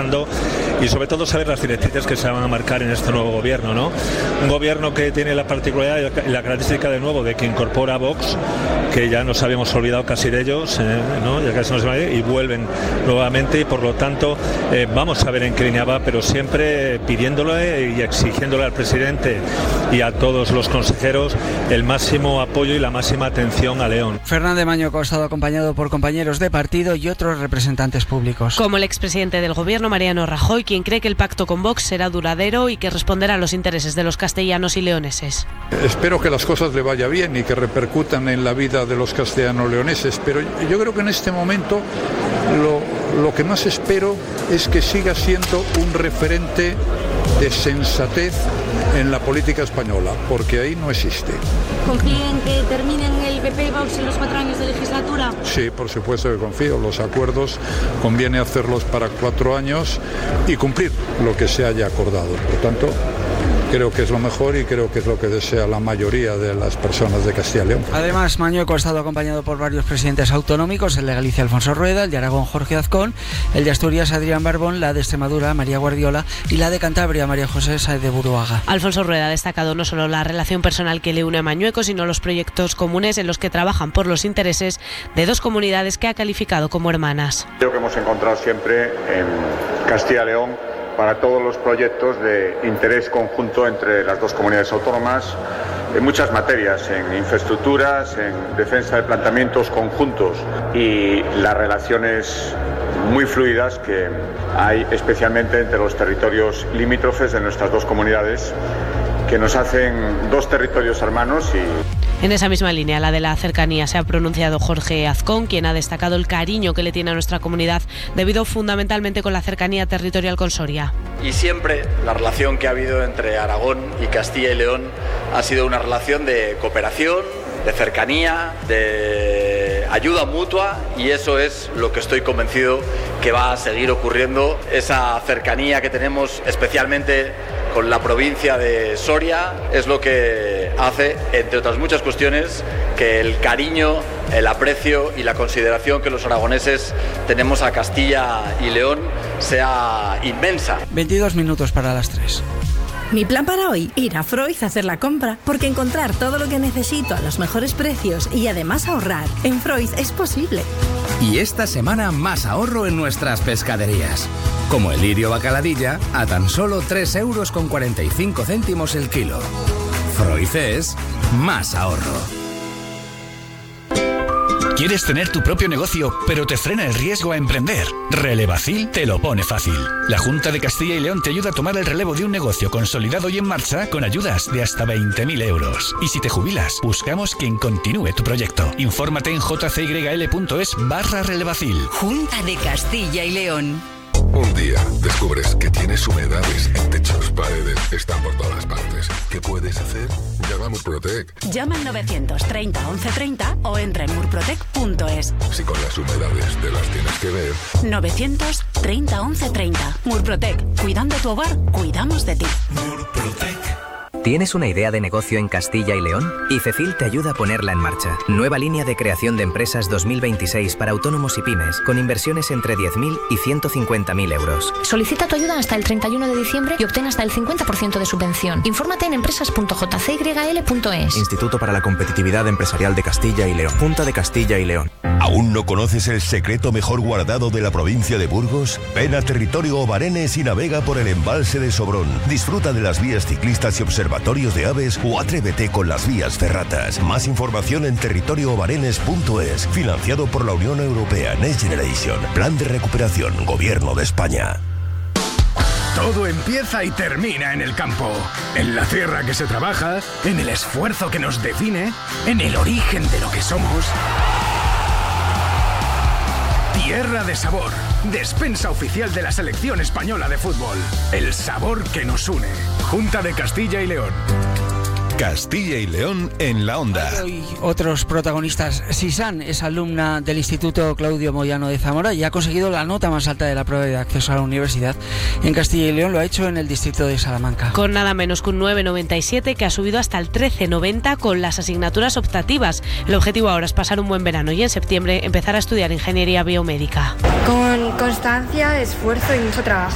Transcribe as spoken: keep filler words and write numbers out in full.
pasando y sobre todo saber las directrices que se van a marcar en este nuevo gobierno, ¿no? Un gobierno que tiene la particularidad y la característica de nuevo de que incorpora a Vox, que ya nos habíamos olvidado casi de ellos, eh, ¿no? Ya casi nos y vuelven nuevamente y por lo tanto eh, vamos a ver en qué línea va, pero siempre pidiéndole y exigiéndole al presidente y a todos los consejeros el máximo apoyo y la máxima atención a León. Fernández Mañueco ha estado acompañado por compañeros de partido y otros representantes públicos. Como el expresidente del gobierno, Mariano Rajoy, quien cree que el pacto con Vox será duradero y que responderá a los intereses de los castellanos y leoneses. Espero que las cosas le vaya bien y que repercutan en la vida de los castellano-leoneses, pero yo creo que en este momento lo, lo que más espero es que siga siendo un referente de sensatez en la política española, porque ahí no existe. ¿Confíen que terminen el P P y Vox en los cuatro años de legislatura? Sí, por supuesto que confío. Los acuerdos conviene hacerlos para cuatro años y cumplir lo que se haya acordado. Por tanto, creo que es lo mejor y creo que es lo que desea la mayoría de las personas de Castilla y León. Además, Mañueco ha estado acompañado por varios presidentes autonómicos, el de Galicia, Alfonso Rueda, el de Aragón, Jorge Azcón, el de Asturias, Adrián Barbón, la de Extremadura, María Guardiola, y la de Cantabria, María José Sáez de Buruaga. Alfonso Rueda ha destacado no solo la relación personal que le une a Mañueco, sino los proyectos comunes en los que trabajan por los intereses de dos comunidades que ha calificado como hermanas. Creo que hemos encontrado siempre en Castilla y León para todos los proyectos de interés conjunto entre las dos comunidades autónomas en muchas materias, en infraestructuras, en defensa de planteamientos conjuntos y las relaciones muy fluidas que hay especialmente entre los territorios limítrofes de nuestras dos comunidades, que nos hacen dos territorios hermanos. Y en esa misma línea, la de la cercanía, se ha pronunciado Jorge Azcón, quien ha destacado el cariño que le tiene a nuestra comunidad debido fundamentalmente con la cercanía territorial con Soria. Y siempre la relación que ha habido entre Aragón y Castilla y León ha sido una relación de cooperación, de cercanía, de ayuda mutua, y eso es lo que estoy convencido que va a seguir ocurriendo. Esa cercanía que tenemos especialmente con la provincia de Soria es lo que hace, entre otras muchas cuestiones, que el cariño, el aprecio y la consideración que los aragoneses tenemos a Castilla y León sea inmensa. veintidós minutos para las tres. Mi plan para hoy, ir a Freud a hacer la compra, porque encontrar todo lo que necesito a los mejores precios y además ahorrar en Freud es posible. Y esta semana más ahorro en nuestras pescaderías. Como el lirio bacaladilla a tan solo tres euros con cuarenta y cinco céntimos el kilo. Freud es más ahorro. ¿Quieres tener tu propio negocio, pero te frena el riesgo a emprender? Relevacil te lo pone fácil. La Junta de Castilla y León te ayuda a tomar el relevo de un negocio consolidado y en marcha con ayudas de hasta veinte mil euros. Y si te jubilas, buscamos quien continúe tu proyecto. Infórmate en jcyl.es barra relevacil. Junta de Castilla y León. Un día descubres que tienes humedades en techos, paredes, están por todas partes. ¿Qué puedes hacer? Llama a Murprotec. Llama al novecientos treinta once treinta o entra en murprotec punto es. Si con las humedades te las tienes que ver. novecientos treinta once treinta. Murprotec. Cuidando tu hogar, cuidamos de ti. Murprotec. ¿Tienes una idea de negocio en Castilla y León? IFECIL te ayuda a ponerla en marcha. Nueva línea de creación de empresas dos mil veintiséis para autónomos y pymes, con inversiones entre diez mil y ciento cincuenta mil euros. Solicita tu ayuda hasta el treinta y uno de diciembre y obtén hasta el cincuenta por ciento de subvención. Infórmate en empresas punto j c y l punto es. Instituto para la Competitividad Empresarial de Castilla y León. Junta de Castilla y León. ¿Aún no conoces el secreto mejor guardado de la provincia de Burgos? Ven a Territorio Obarenes y navega por el embalse de Sobrón. Disfruta de las vías ciclistas y observatorios de aves o atrévete con las vías ferratas. Más información en territorio obarenes punto es. Financiado por la Unión Europea Next Generation. Plan de recuperación. Gobierno de España. Todo empieza y termina en el campo, en la tierra que se trabaja, en el esfuerzo que nos define, en el origen de lo que somos. Tierra de Sabor, despensa oficial de la selección española de fútbol. El sabor que nos une. Junta de Castilla y León. Castilla y León en la onda. Hoy otros protagonistas. Sisan es alumna del Instituto Claudio Moyano de Zamora y ha conseguido la nota más alta de la prueba de acceso a la universidad en Castilla y León. Lo ha hecho en el distrito de Salamanca. Con nada menos que un nueve coma noventa y siete, que ha subido hasta el trece coma noventa con las asignaturas optativas. El objetivo ahora es pasar un buen verano y en septiembre empezar a estudiar ingeniería biomédica. Con constancia, esfuerzo y mucho trabajo.